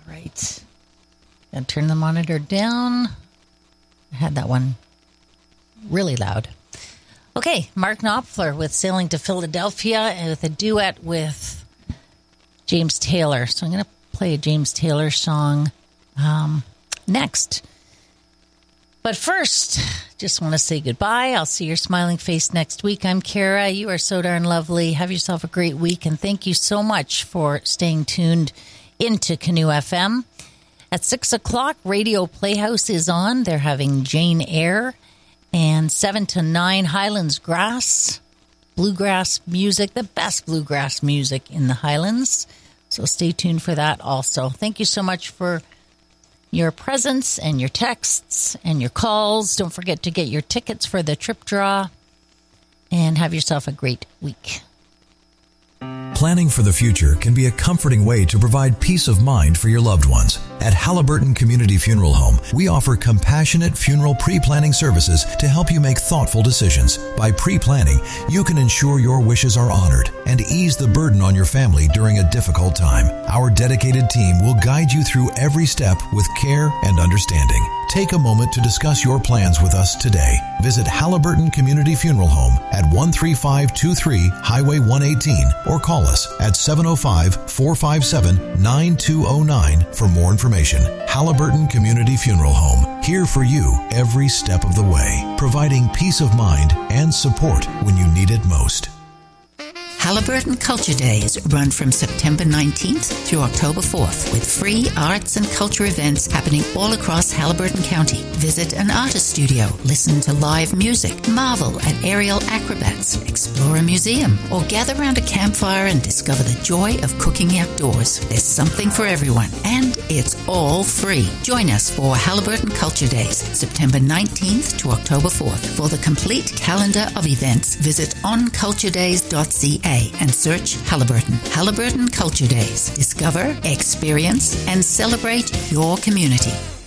right. And turn the monitor down. I had that one really loud. Okay, Mark Knopfler with Sailing to Philadelphia with a duet with James Taylor. So I'm going to play a James Taylor song next. But first, just want to say goodbye. I'll see your smiling face next week. I'm Kara. You are so darn lovely. Have yourself a great week, and thank you so much for staying tuned into Canoe FM. At 6 o'clock, Radio Playhouse is on. They're having Jane Eyre. And 7 to 9, Highlands Grass, bluegrass music, the best bluegrass music in the Highlands. So stay tuned for that also. Thank you so much for your presence and your texts and your calls. Don't forget to get your tickets for the trip draw. And have yourself a great week. Planning for the future can be a comforting way to provide peace of mind for your loved ones. At Halliburton Community Funeral Home, we offer compassionate funeral pre-planning services to help you make thoughtful decisions. By pre-planning, you can ensure your wishes are honored and ease the burden on your family during a difficult time. Our dedicated team will guide you through every step with care and understanding. Take a moment to discuss your plans with us today. Visit Halliburton Community Funeral Home at 13523 Highway 118 or call us at 705-457-9209 for more information. Halliburton Community Funeral Home, here for you every step of the way, providing peace of mind and support when you need it most. Halliburton Culture Days run from September 19th through October 4th with free arts and culture events happening all across Halliburton County. Visit an artist studio, listen to live music, marvel at aerial acrobats, explore a museum, or gather around a campfire and discover the joy of cooking outdoors. There's something for everyone, and it's all free. Join us for Halliburton Culture Days, September 19th to October 4th. For the complete calendar of events, visit onculturedays.ca and search Halliburton. Halliburton Culture Days. Discover, experience, and celebrate your community.